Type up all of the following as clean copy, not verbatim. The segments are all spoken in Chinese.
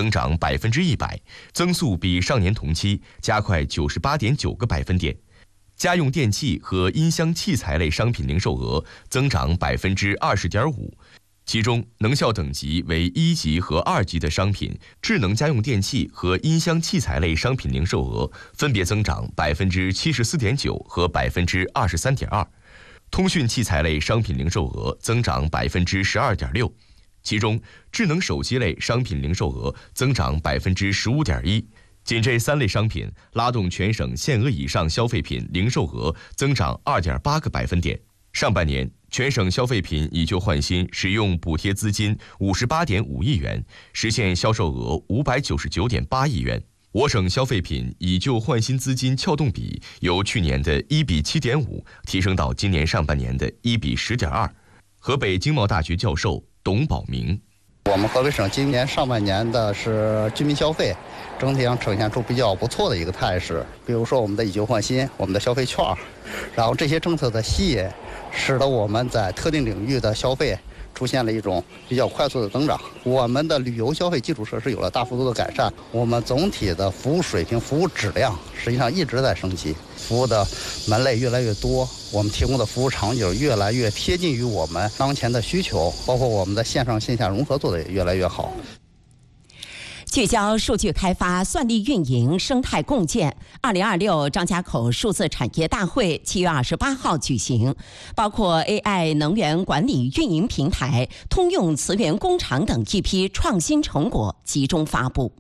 增长100%，增速比上年同期加快98.9个百分点。家用电器和音箱器材类商品零售额增长20.5%，其中能效等级为1级和2级的商品，智能家用电器和音箱器材类商品零售额分别增长74.9%和23.2%，通讯器材类商品零售额增长12.6%，其中智能手机类商品零售额增长15.1%。仅这3类商品拉动全省限额以上消费品零售额增长2.8个百分点。上半年，全省消费品以旧换新使用补贴资金58.5亿元，实现销售额599.8亿元。我省消费品以旧换新资金撬动比由去年的1比7.5提升到今年上半年的1比10.2。河北经贸大学教授董宝明。 我们河北省今年上半年的是居民消费整体上呈现出比较不错的一个态势，比如说我们的以旧换新，我们的消费券，然后这些政策的吸引，使得我们在特定领域的消费出现了一种比较快速的增长。我们的旅游消费基础设施有了大幅度的改善，我们总体的服务水平、服务质量实际上一直在升级，服务的门类越来越多，我们提供的服务场景越来越贴近于我们当前的需求，包括我们的线上线下融合做得也越来越好。 聚焦数据开发、算力运营、生态共建，2026张家口数字产业大会7月28号举行，包括 AI 能源管理运营平台、通用磁源工厂等一批创新成果集中发布。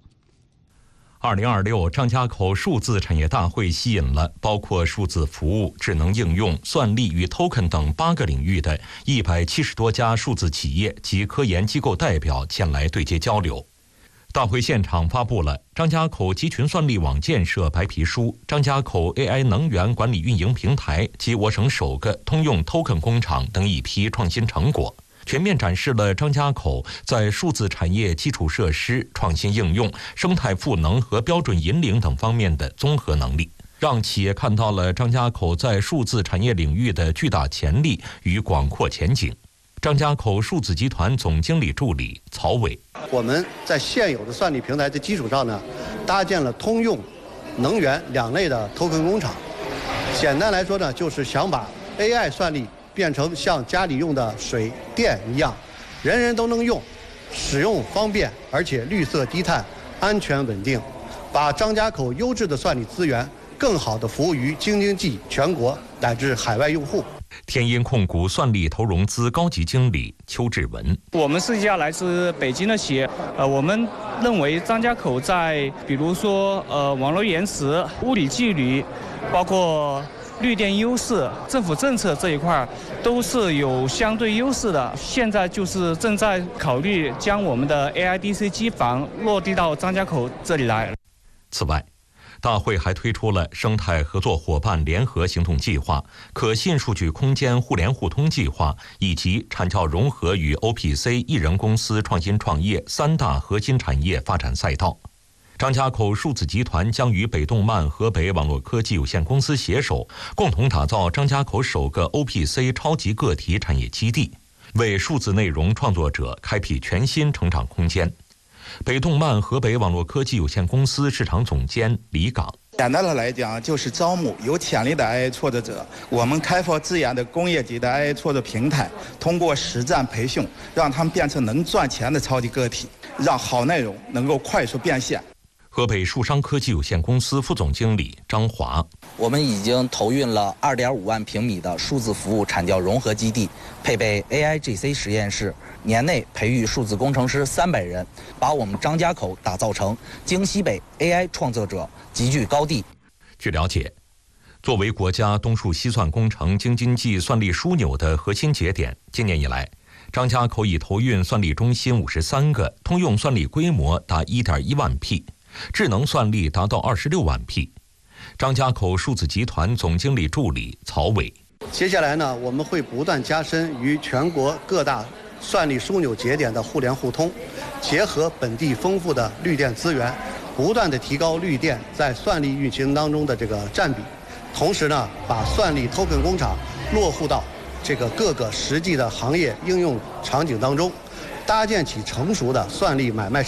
2026张家口数字产业大会吸引了包括数字服务、智能应用、算力与 token 等8个领域的170多家数字企业及科研机构代表前来对接交流。大会现场发布了张家口集群算力网建设白皮书、张家口 AI 能源管理运营平台及我省首个通用 token 工厂等一批创新成果，全面展示了张家口在数字产业基础设施、创新应用、生态赋能和标准引领等方面的综合能力，让企业看到了张家口在数字产业领域的巨大潜力与广阔前景。张家口数字集团总经理助理曹伟， 我们在现有的算力平台的基础上呢，搭建了通用、能源2类的 token 工厂。简单来说呢，就是想把 AI 算力变成像家里用的水电一样，人人都能用，使用方便，而且绿色低碳、安全稳定，把张家口优质的算力资源更好地服务于京津冀、全国乃至海外用户。 天音控股算力投融资高级经理邱志文， 我们是一家来自北京的企业，我们认为张家口在比如说网络延迟、物理距离，包括绿电优势、政府政策这一块都是有相对优势的。现在就是正在考虑将我们的 AIDC 机房落地到张家口这里来。 此外，大会还推出了生态合作伙伴联合行动计划、可信数据空间互联互通计划以及产教融合与 OPC 艺人公司创新创业3大核心产业发展赛道。张家口数字集团将与北动漫河北网络科技有限公司携手，共同打造张家口首个 OPC 超级个体产业基地，为数字内容创作者开辟全新成长空间。北动漫河北网络科技有限公司市场总监李岗， 简单的来讲，就是招募有潜力的 AI 创作者。我们开发自研的工业级的 AI 创作平台，通过实战培训，让他们变成能赚钱的超级个体，让好内容能够快速变现。 河北树商科技有限公司副总经理张华， 我们已经投运了2.5万平米的数字服务产教融合基地，配备 AIGC 实验室，年内培育数字工程师300人，把我们张家口打造成京西北 AI 创作者集聚高地。 据了解，作为国家东数西算工程京津冀算力枢纽的核心节点，今年以来，张家口已投运算力中心53个，通用算力规模达1.1万 P， 智能算力达到26万 P。 张家口数字集团总经理助理曹伟， 接下来呢，我们会不断加深与全国各大算力枢纽节点的互联互通，结合本地丰富的绿电资源，不断地提高绿电在算力运行当中的这个占比，同时呢，把算力 token 工厂落户到这个各个实际的行业应用场景当中，搭建起成熟的算力买卖市场，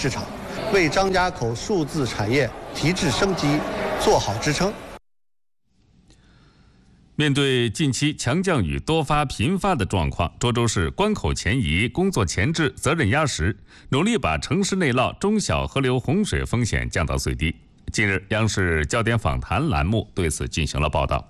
为张家口数字产业提质升级做好支撑。 面对近期强降雨多发频发的状况，涿州市关口前移、工作前置、责任压实，努力把城市内涝、中小河流洪水风险降到最低。近日，央视焦点访谈栏目对此进行了报道。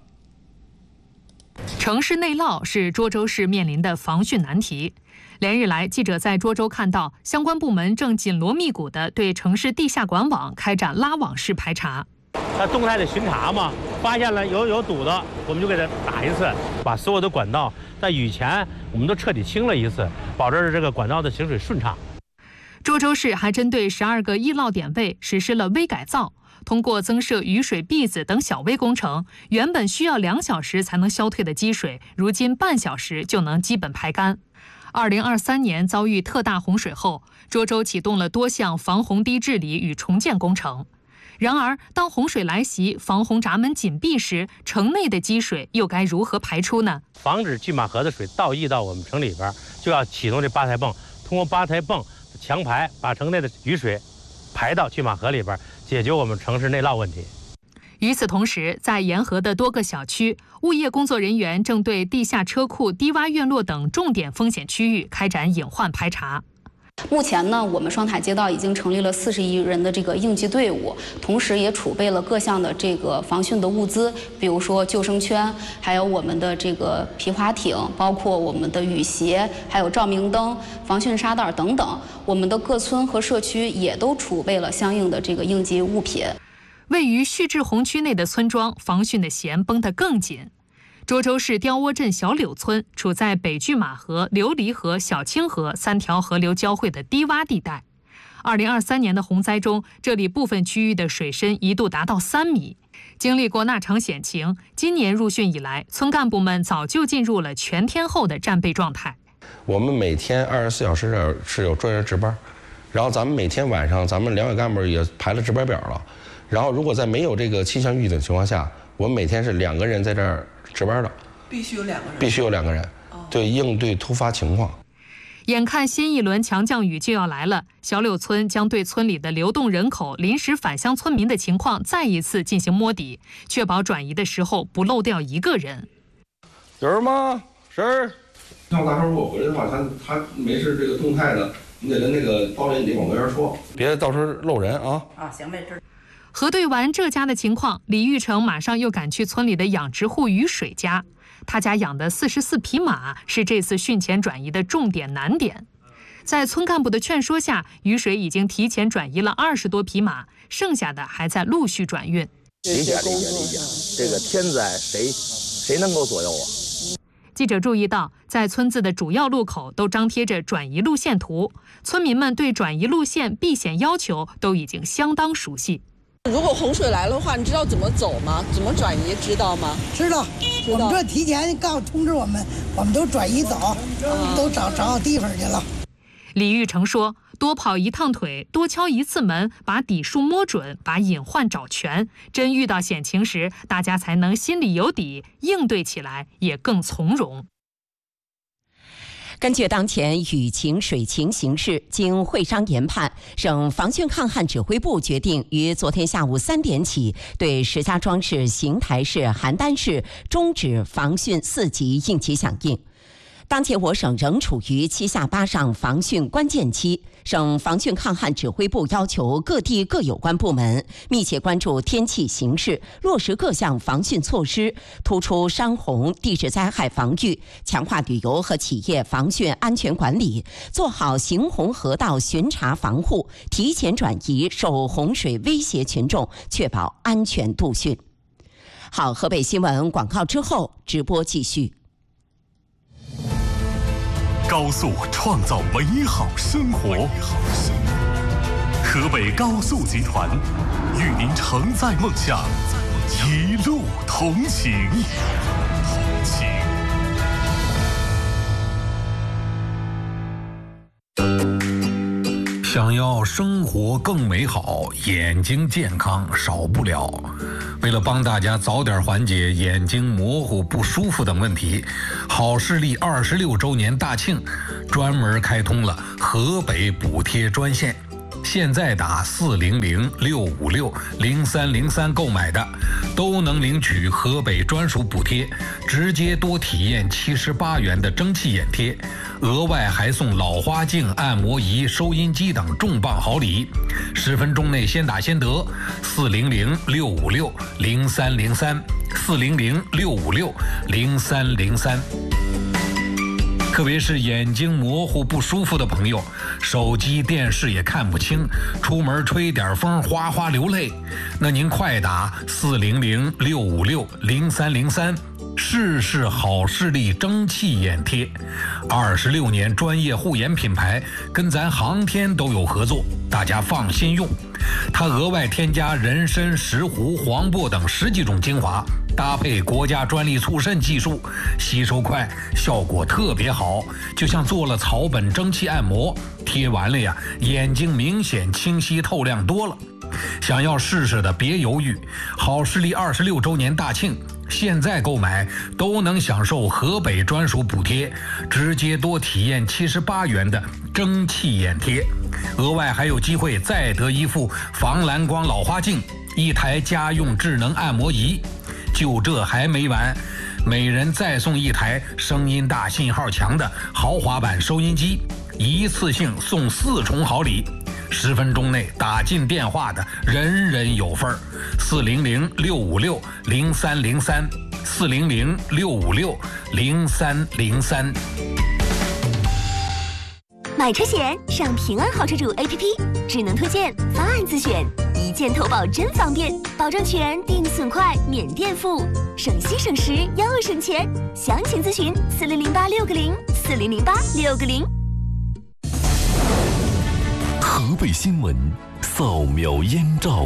城市内涝是涿州市面临的防汛难题。连日来，记者在涿州看到相关部门正紧锣密鼓地对城市地下管网开展拉网式排查。 它动态的巡查嘛，发现了有堵的，我们就给它打一次，把所有的管道在雨前我们都彻底清了一次，保证这个管道的行水顺畅。 涿州市还针对12个易涝点位实施了微改造，通过增设雨水篦子等小微工程，原本需要2小时才能消退的积水，如今半小时就能基本排干。2023年遭遇特大洪水后，涿州启动了多项防洪堤治理与重建工程。然而，当洪水来袭、防洪闸门紧闭时，城内的积水又该如何排出呢？ 防止拒马河的水倒溢到我们城里边，就要启动这8台泵，通过8台泵强排，把城内的雨水排到拒马河里边，解决我们城市内涝问题。 与此同时，在沿河的多个小区，物业工作人员正对地下车库、低洼院落等重点风险区域开展隐患排查。 目前呢，我们双塔街道已经成立了40余人的这个应急队伍，同时也储备了各项的这个防汛的物资，比如说救生圈，还有我们的这个皮划艇，包括我们的雨鞋，还有照明灯、防汛沙袋等等。我们的各村和社区也都储备了相应的这个应急物品。 位于旭志洪区内的村庄，防汛的弦绷得更紧。涿州市雕窝镇小柳村处在北拒马河、琉璃河、小清河3条河流交汇的低洼地带。2023年的洪灾中，这里部分区域的水深一度达到3米。经历过那场险情，今年入汛以来，村干部们早就进入了全天候的战备状态。 我们每天24小时是有专人值班，然后咱们每天晚上，咱们2委干部也排了值班表了。然后，如果在没有这个气象预警的情况下，我们每天是2个人在这儿值班的， 必须有2个人， 必须有2个人，对，应对突发情况。 眼看新一轮强降雨就要来了，小柳村将对村里的流动人口、临时返乡村民的情况再一次进行摸底，确保转移的时候不漏掉1个人。 有人吗？谁？像大头如果回来的话，他没事这个动态的，你得跟那个包里你得往那边说，别到时候漏人啊。 行呗，这。 核对完这家的情况，李玉成马上又赶去村里的养殖户雨水家。他家养的44匹马是这次汛前转移的重点难点。在村干部的劝说下，雨水已经提前转移了20多匹马，剩下的还在陆续转运。 理解，这个天灾谁能够左右啊？ 记者注意到，在村子的主要路口都张贴着转移路线图，村民们对转移路线、避险要求都已经相当熟悉。 如果洪水来了的话，你知道怎么走吗？怎么转移？知道吗？ 知道。我们这提前通知我们都转移走，都找好地方去了。 李玉成说：“多跑1趟腿，多敲1次门，把底数摸准，把隐患找全，真遇到险情时，大家才能心里有底，应对起来也更从容。” 根据当前雨情、水情形势，经会商研判，省防汛抗旱指挥部决定于昨天下午3点起，对石家庄市、邢台市、邯郸市终止防汛4级应急响应。当前我省仍处于7下8上防汛关键期，省防汛抗旱指挥部要求各地各有关部门密切关注天气形势，落实各项防汛措施，突出山洪、地质灾害防御，强化旅游和企业防汛安全管理，做好行洪河道巡查防护，提前转移受洪水威胁群众，确保安全度汛。好，河北新闻广告之后直播继续。 高速创造美好生活，河北高速集团与您承载梦想，一路同行。 想要生活更美好，眼睛健康少不了。为了帮大家早点缓解眼睛模糊、不舒服等问题，好视力26周年大庆专门开通了河北补贴专线， 现在打400-656-0303购买的，都能领取河北专属补贴，直接多体验78元的蒸汽眼贴，额外还送老花镜、按摩仪、收音机等重磅好礼。10分钟内先打先得，400-656-0303，400-656-0303。特别是眼睛模糊不舒服的朋友，手机电视也看不清，出门吹点风哗哗流泪，那您快打400-656-0303，试试好视力蒸汽眼贴。26年专业护眼品牌，跟咱航天都有合作，大家放心用。它额外添加人参、石斛、黄柏等10几种精华，搭配国家专利促渗技术，吸收快，效果特别好，就像做了草本蒸汽按摩，贴完了呀，眼睛明显清晰透亮多了。想要试试的别犹豫，好视力26周年大庆，现在购买都能享受河北专属补贴，直接多体验78元的蒸汽眼贴，额外还有机会再得一副防蓝光老花镜，1台家用智能按摩仪。就这还没完，每人再送1台声音大、信号强的豪华版收音机，一次性送4重好礼。10分钟内打进电话的人人有份儿。400-656-0303，400-656-0303。 买车险上平安好车主 APP， 智能推荐，方案自选，一键投保真方便，保障全，定损快，免垫付，省心省时又省钱。详情咨询4008-660，4008-660。 河北新闻扫描燕赵。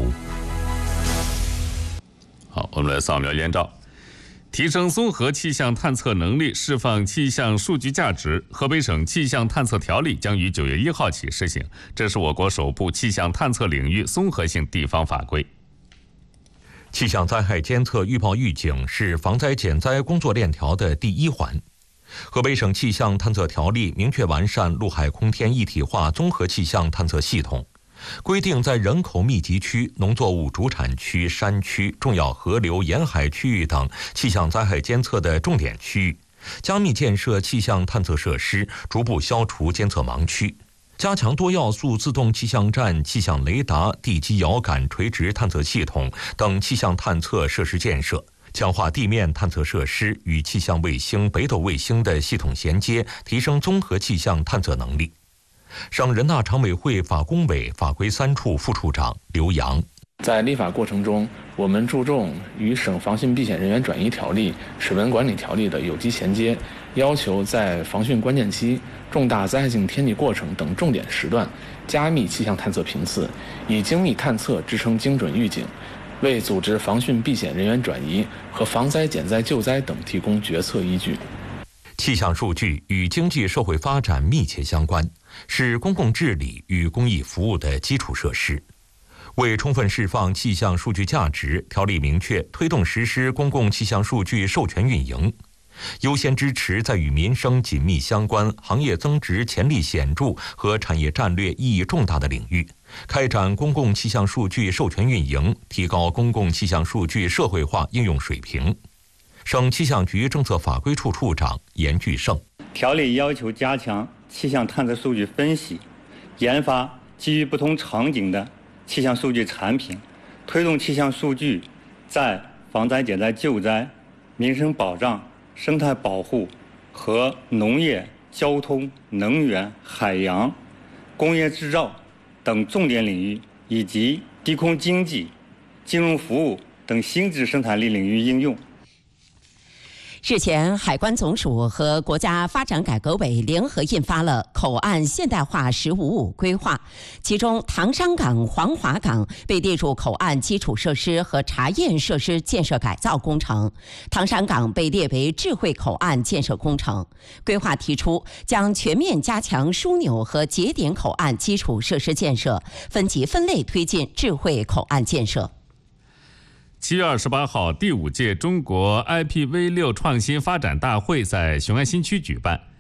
好，我们来扫描燕赵。提升综合气象探测能力，释放气象数据价值。河北省气象探测条例将于9月1号起施行，这是我国首部气象探测领域综合性地方法规。 气象灾害监测预报预警是防灾减灾工作链条的第1环。河北省气象探测条例明确完善陆海空天一体化综合气象探测系统，规定在人口密集区、农作物主产区、山区、重要河流沿海区域等气象灾害监测的重点区域，加密建设气象探测设施，逐步消除监测盲区，加强多要素自动气象站、气象雷达、地基遥感垂直探测系统等气象探测设施建设，强化地面探测设施与气象卫星、北斗卫星的系统衔接，提升综合气象探测能力。省人大常委会法工委法规3处副处长刘洋， 在立法过程中，我们注重与省防汛避险人员转移条例、水文管理条例的有机衔接，要求在防汛关键期、重大灾害性天气过程等重点时段，加密气象探测频次，以精密探测支撑精准预警，为组织防汛避险人员转移和防灾减灾救灾等提供决策依据。 气象数据与经济社会发展密切相关，是公共治理与公益服务的基础设施。为充分释放气象数据价值，条例明确推动实施公共气象数据授权运营，优先支持在与民生紧密相关、行业增值潜力显著和产业战略意义重大的领域，开展公共气象数据授权运营，提高公共气象数据社会化应用水平。省气象局政策法规处处长严巨胜， 条例要求加强气象探测数据分析，研发基于不同场景的气象数据产品，推动气象数据在防灾减灾救灾、民生保障、生态保护和农业、交通、能源、海洋、工业制造等重点领域，以及低空经济、金融服务等新质生产力领域应用。 日前，海关总署和国家发展改革委联合印发了口岸现代化“十五五”规划，其中唐山港、黄骅港被列入口岸基础设施和查验设施建设改造工程，唐山港被列为智慧口岸建设工程。规划提出，将全面加强枢纽和节点口岸基础设施建设，分级分类推进智慧口岸建设。 7月28号，第5届中国 IPv6 创新发展大会在雄安新区举办。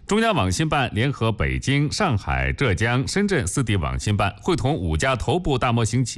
中央网信办联合北京、上海、浙江、深圳4地网信办，会同5家头部大模型企业